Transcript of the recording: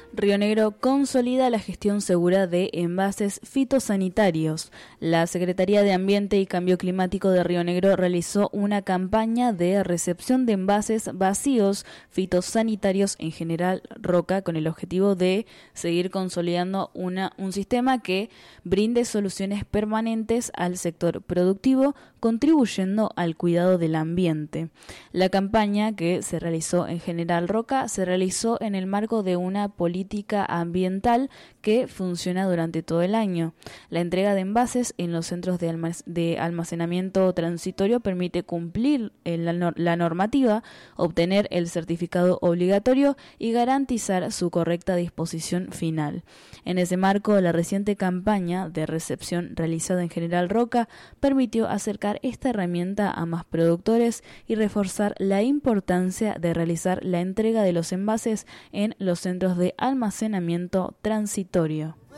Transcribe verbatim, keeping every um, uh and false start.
Río Negro consolida la gestión segura de envases fitosanitarios. La Secretaría de Ambiente y Cambio Climático de Río Negro realizó una campaña de recepción de envases vacíos fitosanitarios en General Roca con el objetivo de seguir consolidando una, un sistema que brinde soluciones permanentes al sector productivo, contribuyendo al cuidado del ambiente. La campaña que se realizó en General Roca se realizó en el marco de una política política ambiental que funciona durante todo el año. La entrega de envases en los centros de, almac- de almacenamiento transitorio permite cumplir la, nor- la normativa, obtener el certificado obligatorio y garantizar su correcta disposición final. En ese marco, la reciente campaña de recepción realizada en General Roca permitió acercar esta herramienta a más productores y reforzar la importancia de realizar la entrega de los envases en los centros de almacenamiento transitorio.